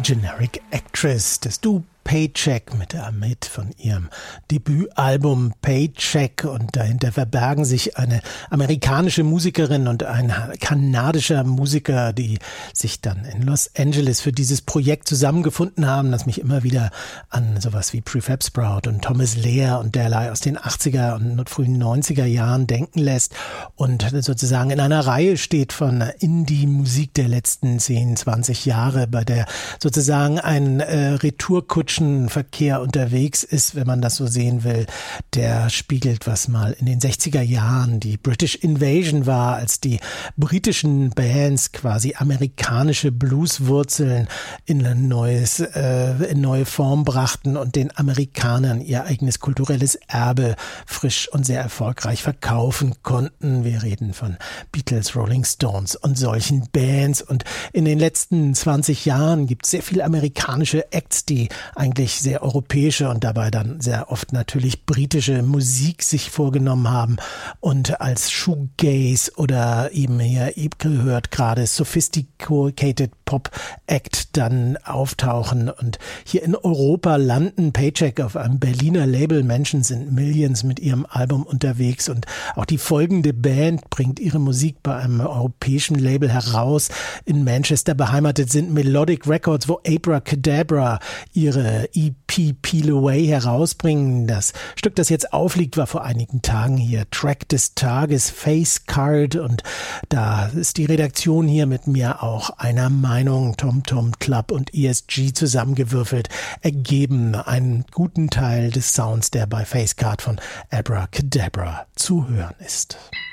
Generic Actress, das Duo Paycheck mit Amit von ihrem Debütalbum Paycheck, und dahinter verbergen sich eine amerikanische Musikerin und ein kanadischer Musiker, die sich dann in Los Angeles für dieses Projekt zusammengefunden haben, das mich immer wieder an sowas wie Prefab Sprout und Thomas Lehr und derlei aus den 80er und frühen 90er Jahren denken lässt und sozusagen in einer Reihe steht von Indie-Musik der letzten 10, 20 Jahre, bei der sozusagen ein Retourkutschenverkehr unterwegs ist, wenn man das so sehen will. Der spiegelt, was mal in den 60er Jahren die British Invasion war, als die britischen Bands quasi amerikanische Blueswurzeln in neue Form brachten und den Amerikanern ihr eigenes kulturelles Erbe frisch und sehr erfolgreich verkaufen konnten. Wir reden von Beatles, Rolling Stones und solchen Bands, und in den letzten 20 Jahren gibt es sehr viele amerikanische Acts, die eigentlich sehr europäische und dabei dann sehr oft natürlich britische Musik sich vorgenommen haben und als Shoegaze oder eben hier gehört gerade Sophisticated Pop Act dann auftauchen und hier in Europa landen. Paycheck auf einem Berliner Label, Menschen sind Millions, mit ihrem Album unterwegs, und auch die folgende Band bringt ihre Musik bei einem europäischen Label heraus. In Manchester beheimatet sind Melodic Records, wo Abracadabra ihre EP Peel Away herausbringen. Das Stück, das jetzt aufliegt, war vor einigen Tagen hier Track des Tages, Face Card, und da ist die Redaktion hier mit mir auch einer Meinung. Tom Tom Club und ESG zusammengewürfelt ergeben einen guten Teil des Sounds, der bei Face Card von Abracadabra zu hören ist.